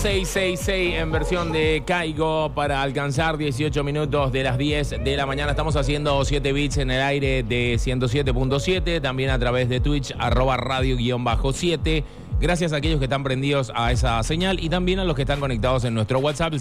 666 en versión de Caigo para alcanzar 18 minutos de las 10 de la mañana. Estamos haciendo 7 bits en el aire de 107.7, también a través de Twitch, @radio_7. Gracias a aquellos que están prendidos a esa señal y también a los que están conectados en nuestro WhatsApp, el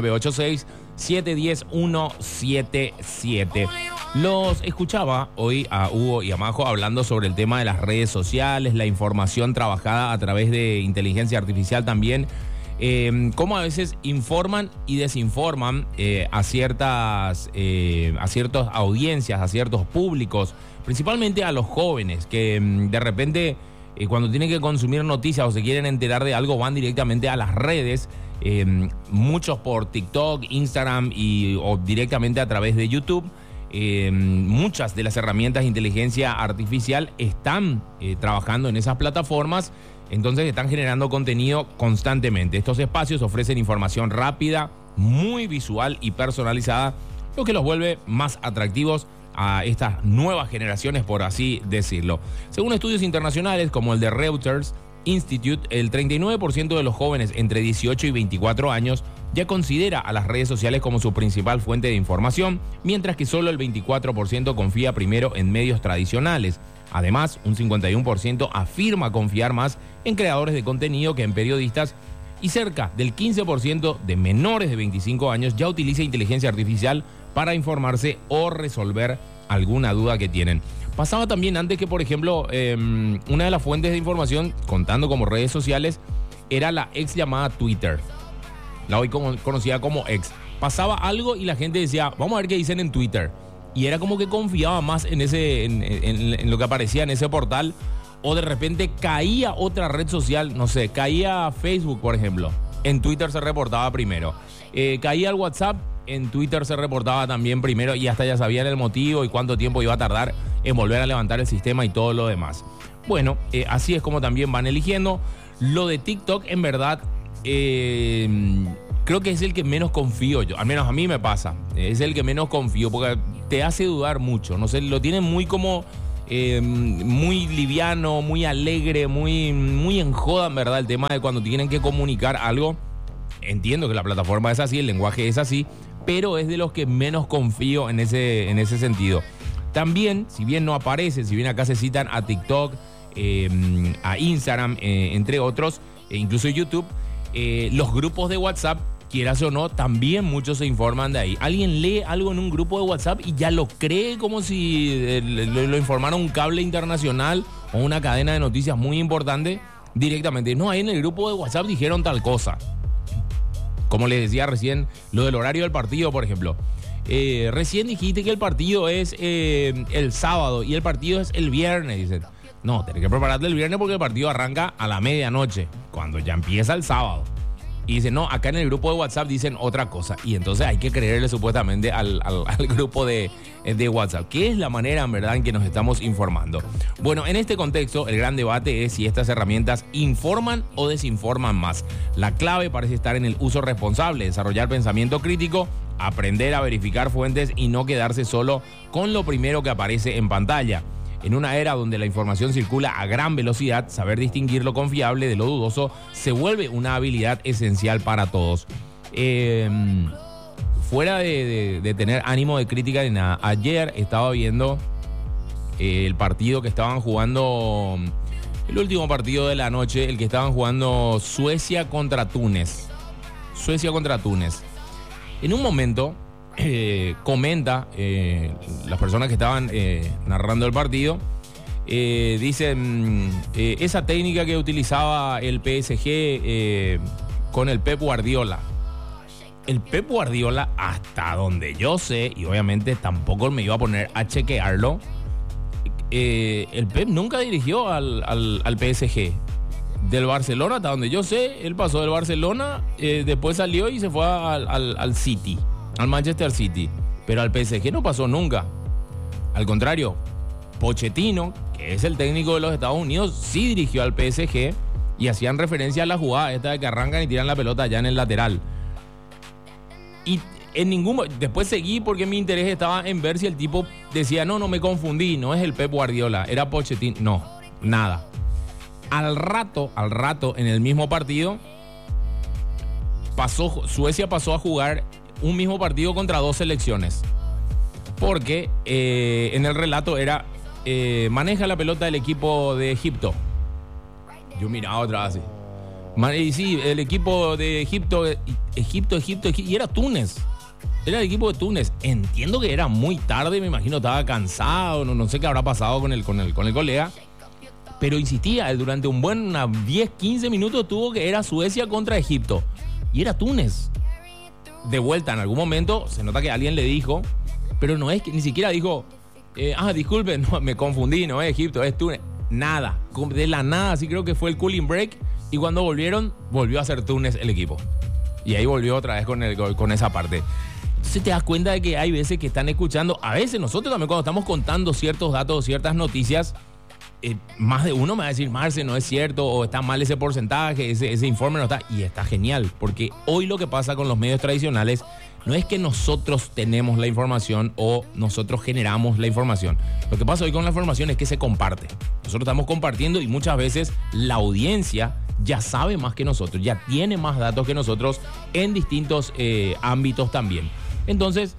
0986-710-177. Los escuchaba hoy a Hugo y a Majo hablando sobre el tema de las redes sociales, la información trabajada a través de inteligencia artificial también, cómo a veces informan y desinforman a ciertas audiencias, a ciertos públicos, principalmente a los jóvenes que de repente cuando tienen que consumir noticias o se quieren enterar de algo van directamente a las redes, muchos por TikTok, Instagram o directamente a través de YouTube. Muchas de las herramientas de inteligencia artificial están trabajando en esas plataformas, entonces están generando contenido constantemente. Estos espacios ofrecen información rápida, muy visual y personalizada, lo que los vuelve más atractivos a estas nuevas generaciones, por así decirlo. Según estudios internacionales como el de Reuters Institute, el 39% de los jóvenes entre 18 y 24 años ya considera a las redes sociales como su principal fuente de información, mientras que solo el 24% confía primero en medios tradicionales. Además, un 51% afirma confiar más en creadores de contenido que en periodistas y cerca del 15% de menores de 25 años ya utiliza inteligencia artificial para informarse o resolver alguna duda que tienen. Pasaba también antes que, por ejemplo, una de las fuentes de información, contando como redes sociales, era la ex llamada Twitter, la hoy conocida como X. Pasaba algo y la gente decía, vamos a ver qué dicen en Twitter. Y era como que confiaba más en lo que aparecía en ese portal. O de repente caía otra red social, no sé, caía Facebook, por ejemplo. En Twitter se reportaba primero. Caía el WhatsApp, en Twitter se reportaba también primero y hasta ya sabían el motivo y cuánto tiempo iba a tardar en volver a levantar el sistema y todo lo demás. Bueno, así es como también van eligiendo. Lo de TikTok, en verdad, creo que es el que menos confío yo. Al menos a mí me pasa. Es el que menos confío porque te hace dudar mucho. No sé, lo tienen muy como... muy liviano, muy alegre, muy en joda, en verdad, el tema de cuando tienen que comunicar algo. Entiendo que la plataforma es así, el lenguaje es así, pero es de los que menos confío en ese sentido. También, si bien no aparece, si bien acá se citan a TikTok, a Instagram, entre otros, e incluso YouTube, los grupos de WhatsApp, quieras o no, también muchos se informan de ahí. Alguien lee algo en un grupo de WhatsApp y ya lo cree como si lo informara un cable internacional o una cadena de noticias muy importante directamente. No, ahí en el grupo de WhatsApp dijeron tal cosa. Como les decía recién, lo del horario del partido, por ejemplo. Recién dijiste que el partido es el sábado y el partido es el viernes, dicen. No, tenés que prepararte el viernes porque el partido arranca a la medianoche, cuando ya empieza el sábado. Y dicen, no, acá en el grupo de WhatsApp dicen otra cosa. Y entonces hay que creerle supuestamente al grupo de WhatsApp, que es la manera en verdad en que nos estamos informando. Bueno, en este contexto, el gran debate es si estas herramientas informan o desinforman más. La clave parece estar en el uso responsable, desarrollar pensamiento crítico, aprender a verificar fuentes y no quedarse solo con lo primero que aparece en pantalla. En una era donde la información circula a gran velocidad, saber distinguir lo confiable de lo dudoso se vuelve una habilidad esencial para todos. Fuera de tener ánimo de crítica ni nada, ayer estaba viendo el partido que estaban jugando, el último partido de la noche, el que estaban jugando Suecia contra Túnez. Suecia contra Túnez. En un momento... comenta las personas que estaban narrando el partido, dicen esa técnica que utilizaba el PSG con el Pep Guardiola. El Pep Guardiola, hasta donde yo sé, y obviamente tampoco me iba a poner a chequearlo, el Pep nunca dirigió al PSG. Del Barcelona, hasta donde yo sé, él pasó del Barcelona, después salió y se fue al City, al Manchester City, pero al PSG no pasó nunca. Al contrario, Pochettino, que es el técnico de los Estados Unidos, sí dirigió al PSG y hacían referencia a la jugada esta de que arrancan y tiran la pelota allá en el lateral. Y después seguí porque mi interés estaba en ver si el tipo decía, no me confundí, no es el Pep Guardiola, era Pochettino. No, nada. Al rato, en el mismo partido, Suecia pasó a jugar un mismo partido contra 2 selecciones. Porque en el relato era, maneja la pelota del equipo de Egipto. Yo miraba otra vez así. Y sí, el equipo de Egipto, y era Túnez. Era el equipo de Túnez. Entiendo que era muy tarde, me imagino estaba cansado, no sé qué habrá pasado con el colega. Pero insistía, él durante unos 10-15 minutos tuvo que era Suecia contra Egipto. Y era Túnez. De vuelta, en algún momento, se nota que alguien le dijo, pero no es que ni siquiera dijo, disculpe, no, me confundí, no es Egipto, es Túnez. Nada, de la nada, así creo que fue el cooling break. Y cuando volvió a ser Túnez el equipo. Y ahí volvió otra vez con esa parte. Entonces te das cuenta de que hay veces que están escuchando, a veces nosotros también cuando estamos contando ciertos datos, ciertas noticias, más de uno me va a decir, Marce, no es cierto, o está mal ese porcentaje, ese informe no está, y está genial, porque hoy lo que pasa con los medios tradicionales no es que nosotros tenemos la información o nosotros generamos la información. Lo que pasa hoy con la información es que se comparte. Nosotros estamos compartiendo y muchas veces la audiencia ya sabe más que nosotros, ya tiene más datos que nosotros en distintos ámbitos también. Entonces,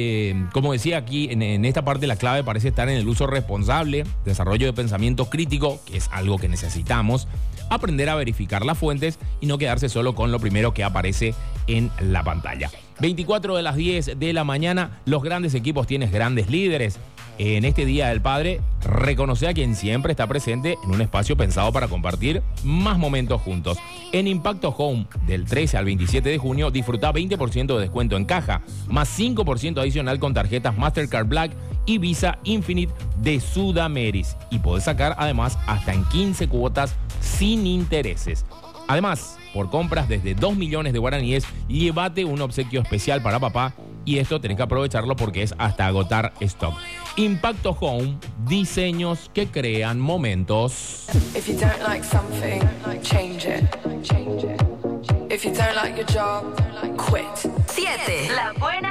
como decía aquí, en esta parte la clave parece estar en el uso responsable, desarrollo de pensamiento crítico, que es algo que necesitamos, aprender a verificar las fuentes y no quedarse solo con lo primero que aparece en la pantalla. 24 de las 10 de la mañana, los grandes equipos tienen grandes líderes. En este Día del Padre, reconoce a quien siempre está presente en un espacio pensado para compartir más momentos juntos. En Impacto Home, del 13 al 27 de junio, disfruta 20% de descuento en caja, más 5% adicional con tarjetas Mastercard Black y Visa Infinite de Sudameris. Y podés sacar además hasta en 15 cuotas sin intereses. Además, por compras desde 2 millones de guaraníes, llévate un obsequio especial para papá. Y esto tenés que aprovecharlo porque es hasta agotar stock. Impacto Home, diseños que crean momentos. If you don't like something, change it. If you don't like your job, quit. 7. La buena